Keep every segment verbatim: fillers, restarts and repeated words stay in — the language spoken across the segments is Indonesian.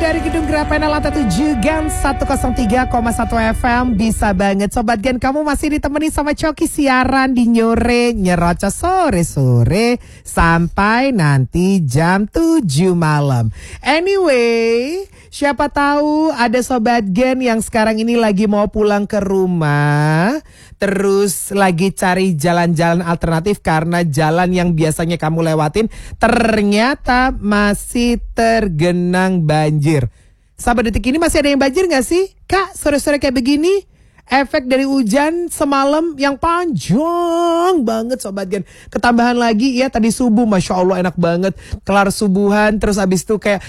dari Gedung Grapena lantai tujuh Gen seratus tiga koma satu F M. Bisa banget Sobat Gen, kamu masih ditemani sama Coki siaran di Nyore Nyerocos sore-sore sampai nanti jam tujuh malam. Anyway, siapa tahu ada Sobat Gen yang sekarang ini lagi mau pulang ke rumah, terus lagi cari jalan-jalan alternatif karena jalan yang biasanya kamu lewatin ternyata masih tergenang banjir. Sampai detik ini masih ada yang banjir gak sih? Kak, sore-sore kayak begini, efek dari hujan semalam yang panjang banget Sobat Gen. Ketambahan lagi ya tadi subuh, Masya Allah enak banget. Kelar subuhan terus abis itu kayak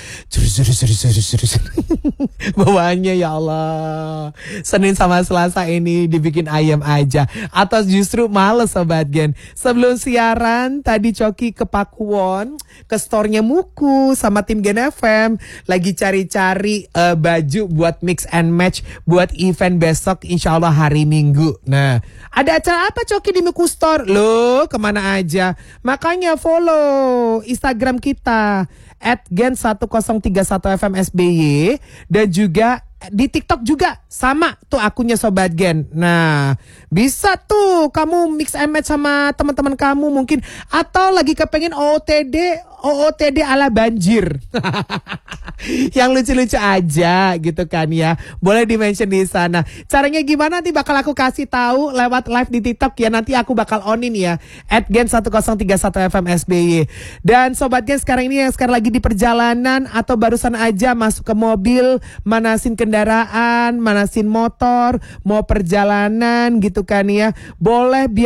bawaannya ya Allah, Senin sama Selasa ini dibikin ayam aja. Atau justru males Sobat Gen. Sebelum siaran tadi Coki ke Pakuwon, ke store-nya Muku sama tim Gen F M, lagi cari-cari uh, baju buat mix and match buat event besok insya Allah hari Minggu. Nah, ada acara apa Coki di Muku Store? Loh, kemana aja? Makanya follow Instagram kita at gen seratus tiga satu F M S B Y dan juga di TikTok juga sama tuh akunnya Sobat Gen. Nah, bisa tuh kamu mix and match sama teman-teman kamu mungkin, atau lagi kepengen O O T D O O T D ala banjir. Yang lucu-lucu aja gitu kan ya. Boleh di-mention di sana. Caranya gimana nanti bakal aku kasih tahu lewat live di TikTok ya. Nanti aku bakal onin ya at gen seratus tiga satu F M S B Y. Dan Sobat Gen sekarang ini yang sekarang lagi di perjalanan atau barusan aja masuk ke mobil, manasin kendaraan, manasin motor, mau perjalanan gitu kan ya. Boleh biar